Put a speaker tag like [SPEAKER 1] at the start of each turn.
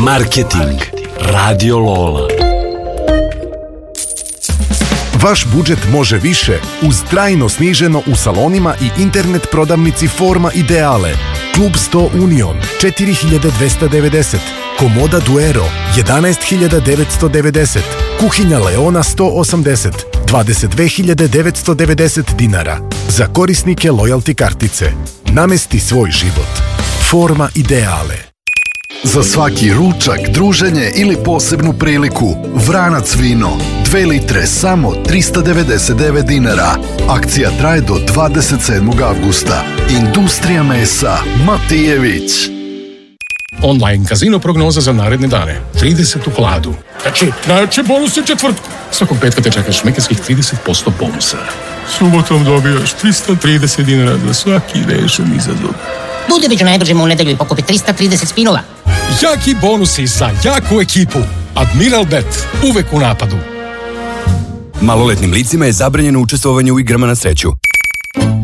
[SPEAKER 1] Marketing. Radio Lola.
[SPEAKER 2] Vaš budžet može više uz trajno sniženo u salonima i internet prodavnici Forma Ideale. Klub 100 Union 4290, Komoda Duero 11990, Kuhinja Leona 180 22990 dinara. Za korisnike lojalty kartice. Namesti svoj život. Forma Ideale.
[SPEAKER 3] Za svaki ručak, druženje ili posebnu priliku, Vranac vino, 2 litre samo 399 dinara. Akcija traje do 27. avgusta. Industrija mesa, Matijević.
[SPEAKER 4] Online kazino prognoza za naredne dane. 30 u hladu. Znači bonus u četvrtku. Svakog petka te čekaš šmekerskih 30% bonusa. Subotom dobijaš 330 dinara za svaki rešen izazov.
[SPEAKER 5] Budi među najbržima u nedelju i pokupi 330 spinova.
[SPEAKER 4] Jaki bonusi za jaku ekipu. Admiral Bet, uvek u napadu.
[SPEAKER 6] Maloletnim licima je zabranjeno učestvovanje u igrama na sreću.